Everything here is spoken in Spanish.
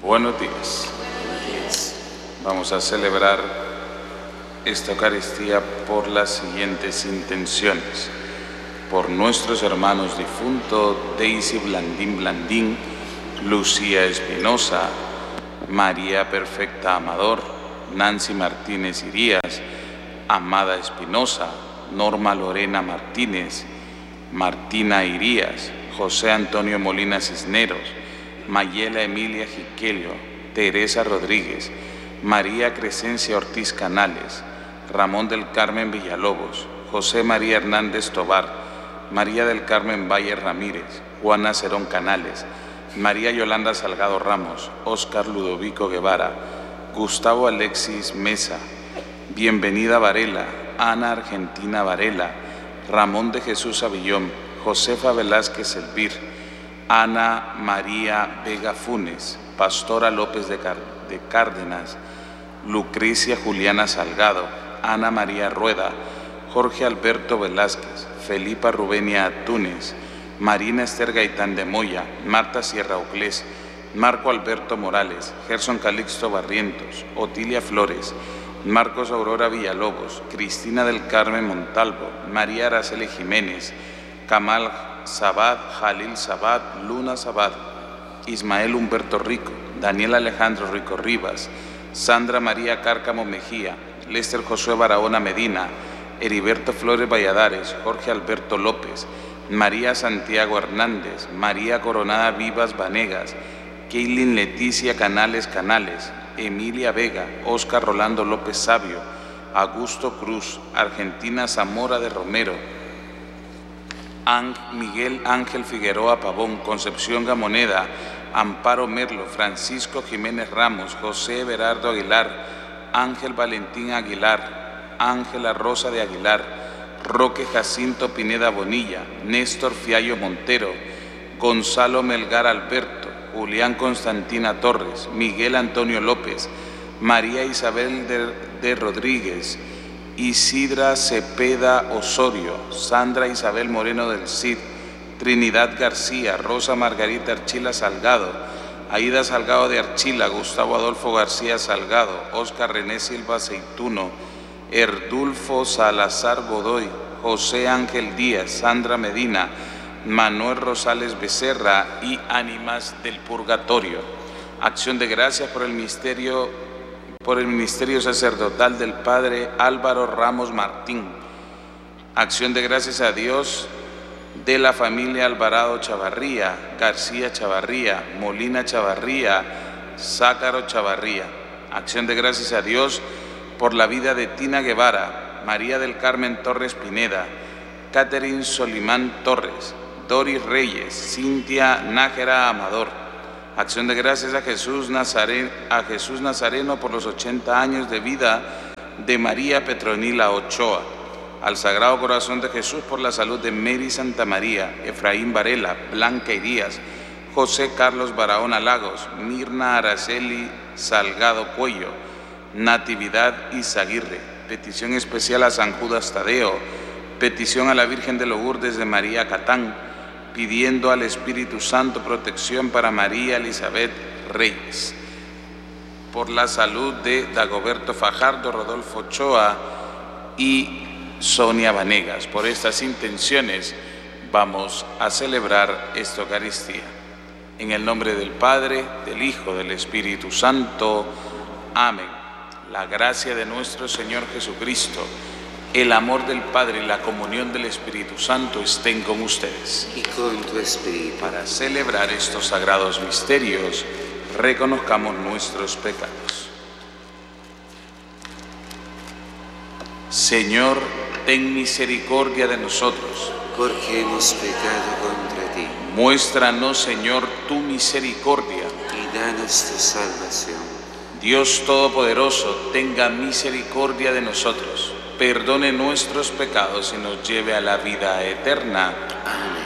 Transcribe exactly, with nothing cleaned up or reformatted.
Buenos días. Vamos a celebrar esta Eucaristía por las siguientes intenciones. Por nuestros hermanos difuntos, Daisy Blandín Blandín, Lucía Espinosa, María Perfecta Amador, Nancy Martínez Irías, Amada Espinosa, Norma Lorena Martínez, Martina Irías, José Antonio Molina Cisneros, Mayela Emilia Jiquelio, Teresa Rodríguez, María Crescencia Ortiz Canales, Ramón del Carmen Villalobos, José María Hernández Tobar, María del Carmen Valle Ramírez, Juana Cerón Canales, María Yolanda Salgado Ramos, Óscar Ludovico Guevara, Gustavo Alexis Mesa, Bienvenida Varela, Ana Argentina Varela, Ramón de Jesús Avillón, Josefa Velázquez Elvir, Ana María Vega Funes, Pastora López de, Car de Cárdenas, Lucrecia Juliana Salgado, Ana María Rueda, Jorge Alberto Velázquez, Felipa Rubenia Túnez, Marina Esther Gaitán de Moya, Marta Sierra Oclés, Marco Alberto Morales, Gerson Calixto Barrientos, Otilia Flores, Marcos Aurora Villalobos, Cristina del Carmen Montalvo, María Araceli Jiménez, Kamal Sabad, Jalil Sabad, Luna Sabad, Ismael Humberto Rico, Daniel Alejandro Rico Rivas, Sandra María Cárcamo Mejía, Lester Josué Barahona Medina, Heriberto Flores Valladares, Jorge Alberto López, María Santiago Hernández, María Coronada Vivas Vanegas, Keilin Leticia Canales Canales, Emilia Vega, Óscar Rolando López Sabio, Augusto Cruz, Argentina Zamora de Romero, Miguel Ángel Figueroa Pavón, Concepción Gamoneda, Amparo Merlo, Francisco Jiménez Ramos, José Everardo Aguilar, Ángel Valentín Aguilar, Ángela Rosa de Aguilar, Roque Jacinto Pineda Bonilla, Néstor Fiallo Montero, Gonzalo Melgar Alberto, Julián Constantina Torres, Miguel Antonio López, María Isabel de, de Rodríguez, Isidra Cepeda Osorio, Sandra Isabel Moreno del Cid, Trinidad García, Rosa Margarita Archila Salgado, Aida Salgado de Archila, Gustavo Adolfo García Salgado, Óscar René Silva Aceituno, Erdulfo Salazar Godoy, José Ángel Díaz, Sandra Medina, Manuel Rosales Becerra y ánimas del purgatorio. Acción de gracias por el misterio, por el ministerio sacerdotal del Padre Álvaro Ramos Martín. Acción de gracias a Dios de la familia Alvarado Chavarría, García Chavarría, Molina Chavarría, Zácaro Chavarría. Acción de gracias a Dios por la vida de Tina Guevara, María del Carmen Torres Pineda, Catherine Solimán Torres, Doris Reyes, Cintia Nájera Amador. Acción de gracias a Jesús, Nazareno, a Jesús Nazareno por los ochenta años de vida de María Petronila Ochoa. Al Sagrado Corazón de Jesús por la salud de Mary Santa María, Efraín Varela, Blanca Irías, José Carlos Barahona Lagos, Mirna Araceli Salgado Cuello, Natividad Izaguirre. Petición especial a San Judas Tadeo. Petición a la Virgen de Lourdes de María Catán, pidiendo al Espíritu Santo protección para María Elizabeth Reyes. Por la salud de Dagoberto Fajardo, Rodolfo Ochoa y Sonia Vanegas. Por estas intenciones vamos a celebrar esta Eucaristía. En el nombre del Padre, del Hijo, del Espíritu Santo. Amén. La gracia de nuestro Señor Jesucristo, el amor del Padre y la comunión del Espíritu Santo estén con ustedes. Y con tu espíritu. Para celebrar estos sagrados misterios, reconozcamos nuestros pecados. Señor, ten misericordia de nosotros. Porque hemos pecado contra ti. Muéstranos, Señor, tu misericordia. Y danos tu salvación. Dios Todopoderoso, tenga misericordia de nosotros. Perdone nuestros pecados y nos lleve a la vida eterna. Amén.